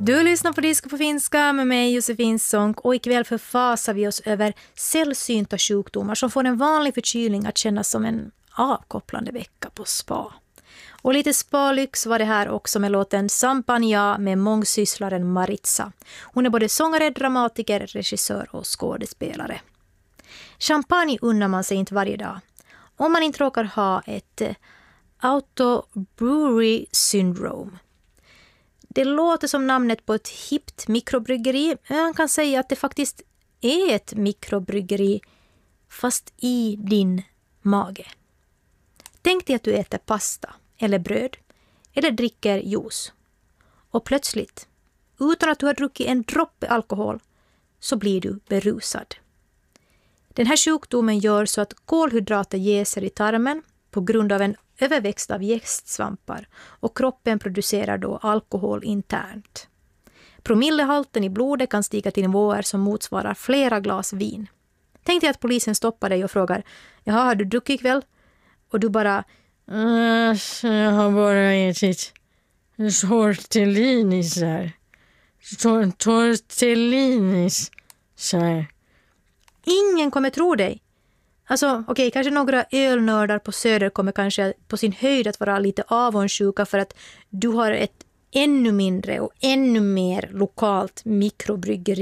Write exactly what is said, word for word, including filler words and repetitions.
Du lyssnar på Disco på finska med mig Josefin Sonck och ikväll förfasar vi oss över sällsynta sjukdomar som får en vanlig förkylning att kännas som en avkopplande vecka på spa. Och lite spalyx var det här också med låten Sampanja med mångsysslaren Maritza. Hon är både sångare, dramatiker, regissör och skådespelare. Champagne unnar man sig inte varje dag. Om man inte råkar ha ett autobrewery syndrome. Det låter som namnet på ett hippt mikrobryggeri. Man kan säga att det faktiskt är ett mikrobryggeri fast i din mage. Tänk dig att du äter pasta eller bröd eller dricker juice. Och plötsligt, utan att du har druckit en droppe alkohol, så blir du berusad. Den här sjukdomen gör så att kolhydrater jäser i tarmen på grund av en överväxt av jästsvampar och kroppen producerar då alkohol internt. Promillehalten i blodet kan stiga till nivåer som motsvarar flera glas vin. Tänk dig att polisen stoppar dig och frågar: jaha, har du druckit ikväll? Och du bara: jag har bara ätit tortellinisar. Tortellinisar. Ingen kommer tro dig. Alltså, okej, okay, kanske några ölnördar på Söder kommer kanske på sin höjd att vara lite avundsjuka för att du har ett ännu mindre och ännu mer lokalt mikrobryggeri